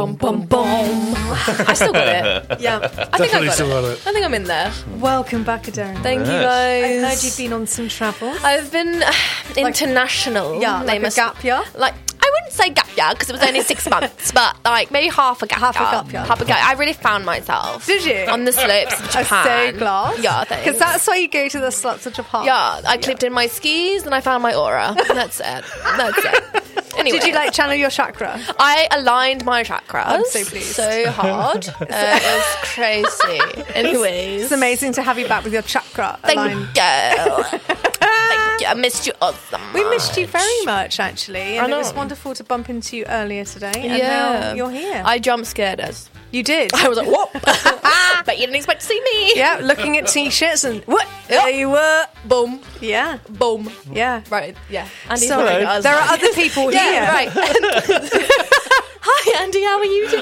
Boom, boom, boom. I still got it. Yeah, I think I got it. I think I'm in there. welcome back, Darren. Thank you, I guys. heard you've been on some travel. I've been international. Yeah, like a gap year? Like, I wouldn't say gap year because it was only 6 months, but like maybe half a gap year. Half a gap. I really found myself. Did you? On the slopes of Japan. I'm so glad. Yeah, thanks. Because that's why you go to the slopes of Japan. Yeah, I clipped in my skis and I found my aura. That's it. Anyway. Did you like channel your chakra? I aligned my chakras. I'm so pleased. So hard. It was crazy. Anyways. It's amazing to have you back with your chakra Thank aligned. you. Thank you. I missed you all so much. We missed you very much, actually. And I know. it was wonderful to bump into you earlier today. And Yeah. now you're here. I jump scared us. You did. I was like, whoop. But you didn't expect to see me. Yeah, looking at t-shirts and what? There you were. Boom. Yeah. Boom. Yeah. Right. Yeah. Andy's So looking at us. there are other people here. Yeah, right. Hi, Andy. How are you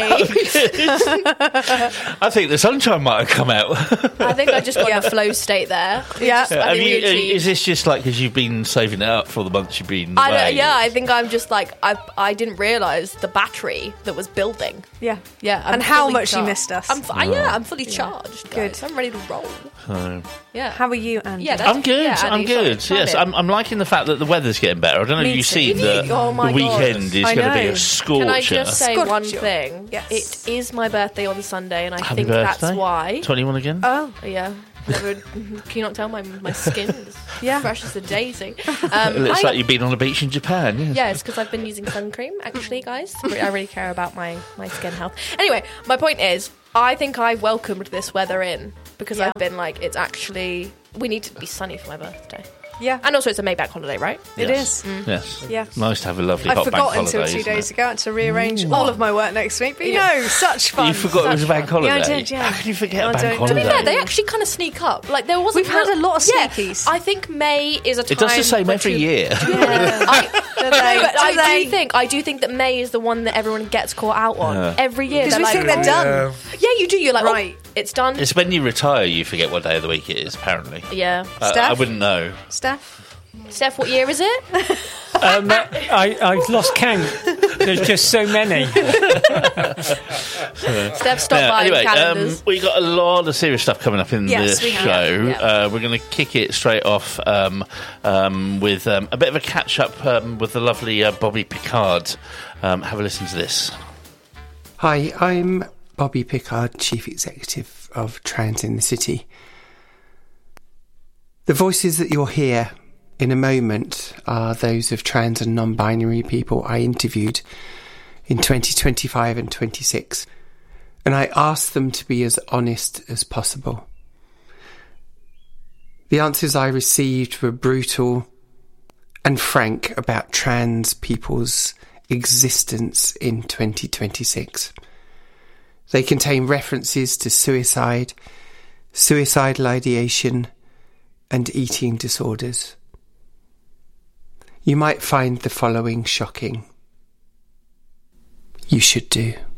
today? I think the sunshine might have come out. I think I just got in a flow state there. Yeah. I think we achieved- Is this just like because you've been saving it up for the months you've been away? I think I'm just like I didn't realise the battery that was building. Yeah. Yeah, I'm And how fully much you charged. missed us. I'm fully charged. Guys. Good. I'm ready to roll. Yeah. How are you, Andy? Yeah, that's- I'm good. yeah, I'm Andy, good. sorry, Yes, chime in. I'm liking the fact that the weather's getting better. I don't know Me if you've too. seen Oh my the weekend God. is I going to be know. a scorcher. Can I just say one Scorcher. thing? Yes. It is my birthday on Sunday, and I Happy think birthday. that's why. 21 again? Oh, Yeah. Can you not tell my skin is fresh as a daisy? It looks like you've been on a beach in Japan. Yes. Yeah, it's because I've been using sun cream, actually, guys. I really care about my skin health. Anyway, my point is, I think I welcomed this weather in because I've been like, it's actually, we need to be sunny for my birthday. yeah. And also, it's a May bank holiday, right? It Yes. is. Yes. Yeah. Nice to have a lovely I hot bank forgot holiday. until 2 isn't days it? ago. I had to rearrange all of my work next week. But such fun. You forgot it was a bank holiday? Yeah, I did, yeah. How can you forget I a bank don't- holiday? To be fair, they actually kind of sneak up. Like, there wasn't... We've had a lot of sneakies. I think May is a time... It does the same where every to- year. I do think that May is the one that everyone gets caught out on every year. Because we They're think like, they're done. yeah, you do. You're like, Right. it's done. It's when you retire you forget what day of the week it is, apparently. Yeah. I Steph? wouldn't know. Steph? Steph, what year is it? I've lost count. There's just so many. Steph, stop buying Anyway, calendars. we got a lot of serious stuff coming up in Yes, the we have. show. Yeah. We're going to kick it straight off with a bit of a catch-up with the lovely Bobby Picard. Have a listen to this. Hi, I'm Bobby Picard, Chief Executive of Trans in the City. The voices that you'll hear in a moment are those of trans and non-binary people I interviewed in 2025 and 26, and I asked them to be as honest as possible. The answers I received were brutal and frank about trans people's existence in 2026. They contain references to suicide, suicidal ideation, and eating disorders. You might find the following shocking. You should do.